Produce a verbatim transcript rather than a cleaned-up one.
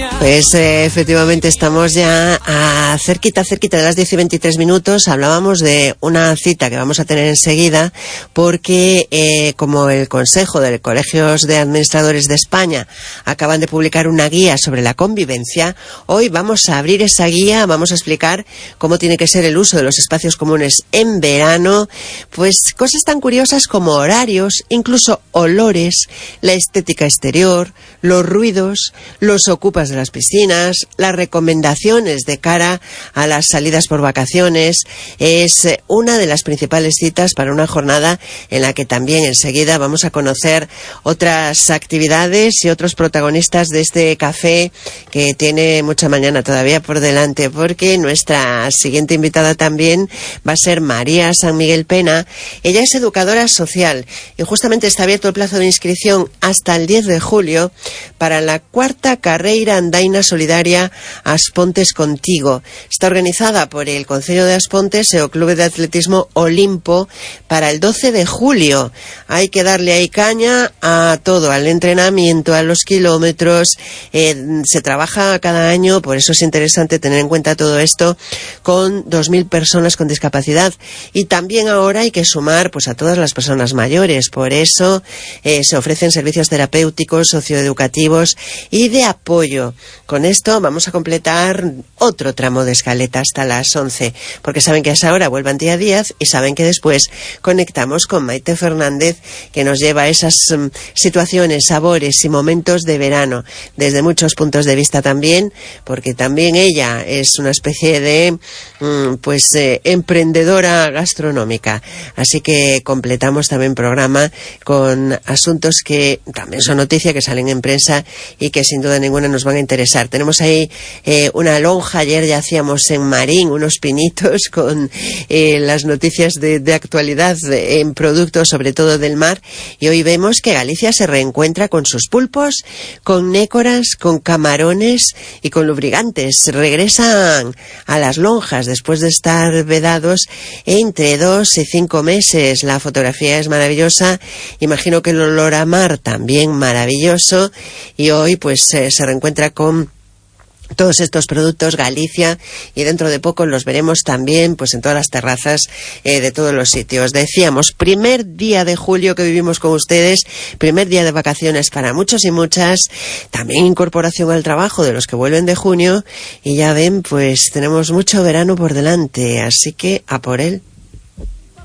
Pues eh, efectivamente estamos ya a cerquita, cerquita de las diez y veintitrés minutos. Hablábamos de una cita que vamos a tener enseguida porque eh, como el Consejo de Colegios de Administradores de España acaban de publicar una guía sobre la convivencia, hoy vamos a abrir esa guía, vamos a explicar cómo tiene que ser el uso de los espacios comunes en verano, pues cosas tan curiosas como horarios, incluso olores, la estética exterior, los ruidos, los ocupas de las piscinas, las recomendaciones de cara a las salidas por vacaciones. Es una de las principales citas para una jornada en la que también enseguida vamos a conocer otras actividades y otros protagonistas de este café que tiene mucha mañana todavía por delante, porque nuestra siguiente invitada también va a ser María San Miguel Pena. Ella es educadora social y justamente está abierto el plazo de inscripción hasta el diez de julio para la cuarta carreira andaina solidaria Aspontes Contigo. Está organizada por el Concello de Aspontes y el Club de Atletismo Olimpo para el doce de julio. Hay que darle ahí caña a todo, al entrenamiento, a los kilómetros. Eh, se trabaja cada año, por eso es interesante tener en cuenta todo esto, con dos mil personas con discapacidad. Y también ahora hay que sumar pues a todas las personas mayores. Por eso eh, se ofrecen servicios terapéuticos, socioeducativos y de apoyo. Con esto vamos a completar otro tramo de escaleta hasta las once, porque saben que a esa hora vuelve Antía Díaz y saben que después conectamos con Maite Fernández, que nos lleva a esas um, situaciones, sabores y momentos de verano, desde muchos puntos de vista también, porque también ella es una especie de um, pues eh, emprendedora gastronómica. Así que completamos también programa con asuntos que también son noticia, que salen en prensa y que sin duda ninguna nos van a interesar. Tenemos ahí eh, una lonja, ayer ya hacíamos en Marín unos pinitos con eh, las noticias de, de actualidad de, en productos, sobre todo del mar, y hoy vemos que Galicia se reencuentra con sus pulpos, con nécoras, con camarones y con lubricantes. Regresan a las lonjas después de estar vedados entre dos y cinco meses. La fotografía es maravillosa, imagino que el olor a mar también maravilloso, y hoy pues eh, se reencuentra con todos estos productos Galicia, y dentro de poco los veremos también pues en todas las terrazas eh, de todos los sitios. Decíamos, primer día de julio que vivimos con ustedes, primer día de vacaciones para muchos y muchas, también incorporación al trabajo de los que vuelven de junio, y ya ven, pues tenemos mucho verano por delante, así que a por él.